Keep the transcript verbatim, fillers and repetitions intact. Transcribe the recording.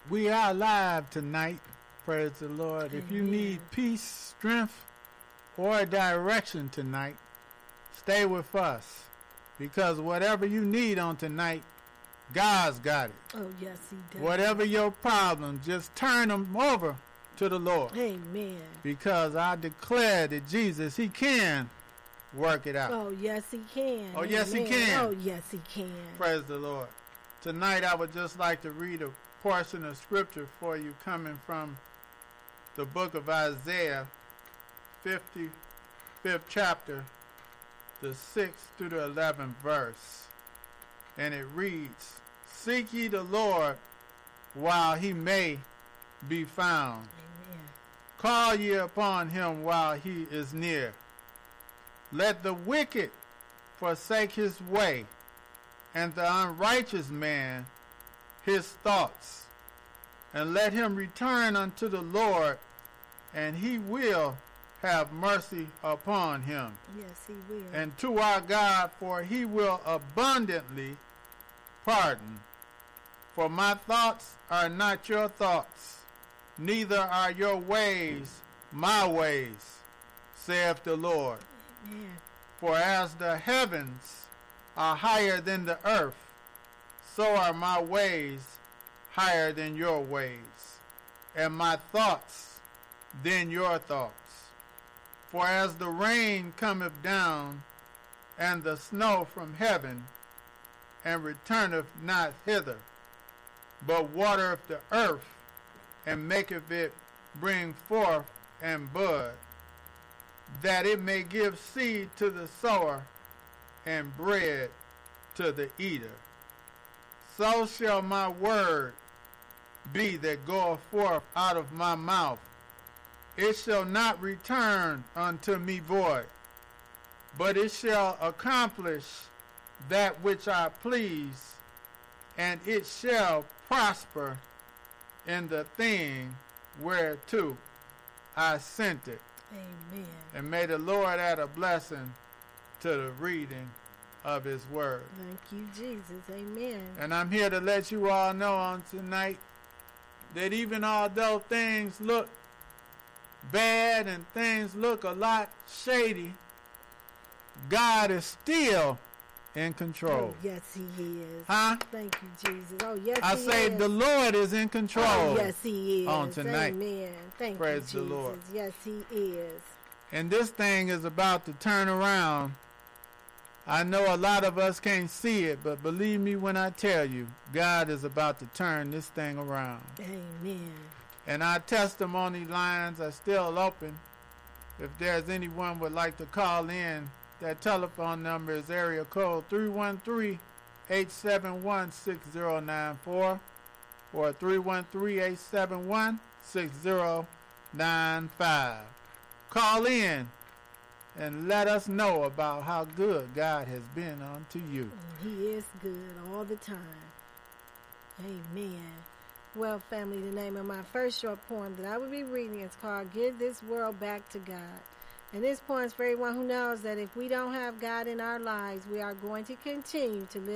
We are live tonight. Praise the Lord. Amen. If you need peace, strength, or direction tonight, stay with us. Because whatever you need on tonight, God's got it. Oh, yes, he does. Whatever your problem, just turn them over to the Lord. Amen. Because I declare that Jesus, he can work it out. Oh, yes, he can. Oh, yes, Amen. he can. Oh, yes, he can. Praise the Lord. Tonight, I would just like to read a portion of scripture for you coming from the book of Isaiah, fifty-fifth chapter, the sixth through the eleventh verse. And it reads, "Seek ye the Lord while he may be found. Amen. Call ye upon him while he is near. Let the wicked forsake his way, and the unrighteous man his thoughts. And let him return unto the Lord, and he will have mercy upon him. Yes, he will. And to our God, for he will abundantly pardon. For my thoughts are not your thoughts, neither are your ways my ways, saith the Lord. Amen. For as the heavens are higher than the earth, so are my ways higher than your ways, and my thoughts than your thoughts. For as the rain cometh down, and the snow from heaven, and returneth not hither, but watereth the earth, and maketh it bring forth and bud, that it may give seed to the sower, and bread to the eater. So shall my word be that goeth forth out of my mouth. It shall not return unto me void, but it shall accomplish that which I please, and it shall prosper in the thing whereto I sent it." Amen. And may the Lord add a blessing to the reading of his word. Thank you, Jesus. Amen. And I'm here to let you all know on tonight that even although things look bad and things look a lot shady, God is still in control. Oh, yes, he is. Huh? Thank you, Jesus. Oh, yes, I he say is. the Lord is in control. Oh, yes, he is. On tonight. Amen. Thank Praise you, the Jesus. Lord. Yes, he is. And this thing is about to turn around. I know a lot of us can't see it, but believe me when I tell you, God is about to turn this thing around. Amen. And our testimony lines are still open. If there's anyone would like to call in, that telephone number is area code three one three, eight seven one, six zero nine four or three one three, eight seven one, six zero nine five. Call in and let us know about how good God has been unto you. He is good all the time. Amen. Well, family, the name of my first short poem that I will be reading is called "Give This World Back to God." And this poem is for everyone who knows that if we don't have God in our lives, we are going to continue to live